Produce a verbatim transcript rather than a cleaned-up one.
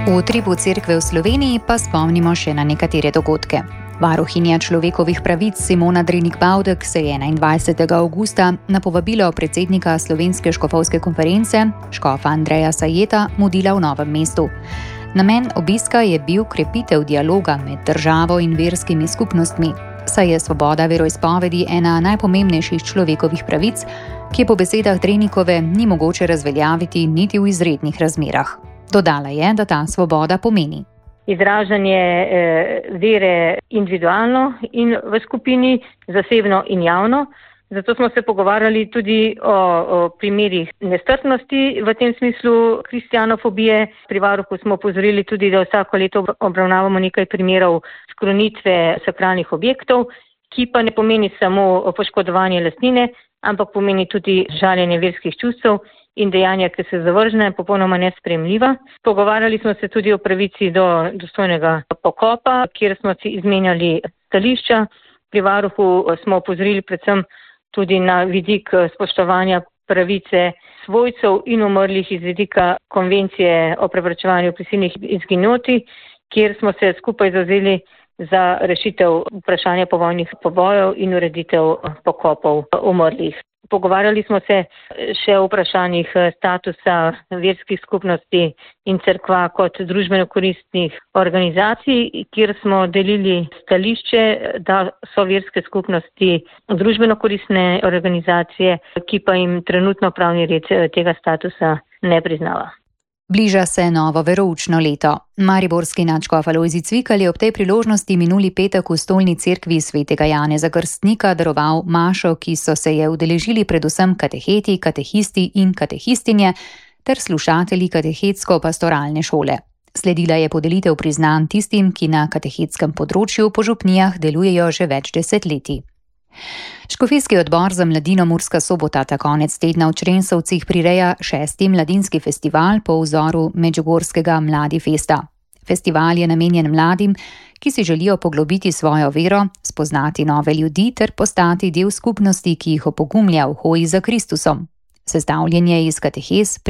V utripu cerkve v Sloveniji pa spomnimo še na nekatere dogodke. Varuhinja človekovih pravic Simona Drenik-Bavdek se je enaindvajsetega avgusta na povabilo predsednika Slovenske škofovske konference, škofa Andreja Sajeta, mudila v Novem mestu. Namen obiska je bil krepitev dialoga med državo in verskimi skupnostmi, saj je svoboda veroizpovedi ena najpomembnejših človekovih pravic, ki je po besedah Drenikove ni mogoče razveljaviti niti v izrednih razmerah. Dodala je, da ta svoboda pomeni izražanje eh, vere individualno in v skupini, zasebno in javno. Zato smo se pogovarjali tudi o, o primerih nestrpnosti, v tem smislu kristjanofobije. Pri varuhu smo opozorili tudi, da vsako leto obravnavamo nekaj primerov skrunitve sakralnih objektov, ki pa ne pomeni samo poškodovanje lastnine, ampak pomeni tudi žaljenje verskih čustev in dejanja, ki so zavržene, popolnoma nesprejemljiva. Pogovarjali smo se tudi o pravici do dostojnega pokopa, kjer smo si izmenjali stališča. Pri varuhu smo opozorili predvsem tudi na vidik spoštovanja pravice svojcev in umrlih iz vidika konvencije o preprečevanju prisilnih izginotij, kjer smo se skupaj zavzeli za rešitev vprašanja povojnih pobojev in ureditev pokopov umrlih. Pogovarjali smo se še o vprašanjih statusa verskih skupnosti in cerkva kot družbeno koristnih organizacij, kjer smo delili stališče, da so verske skupnosti družbeno koristne organizacije, ki pa jim trenutno pravni red tega statusa ne priznava. Bliža se novo veroučno leto. Mariborski nadškof Alojzij Cvikl je ob tej priložnosti minuli petek v stolni cerkvi svetega Janeza Krstnika daroval mašo, ki so se je udeležili predvsem kateheti, katehisti in katehistinje ter slušatelji katehetsko-pastoralne šole. Sledila je podelitev priznanj tistim, ki na katehetskem področju po župnijah delujejo že več desetletij. Škofijski odbor za mladino Murska Sobota ta konec tedna v Črensovcih prireja šesti mladinski festival po vzoru medžugorskega Mladi festa. Festival je namenjen mladim, ki si želijo poglobiti svojo vero, spoznati nove ljudi ter postati del skupnosti, ki jih opogumlja v hoji za Kristusom. Sestavljen je iz katehez,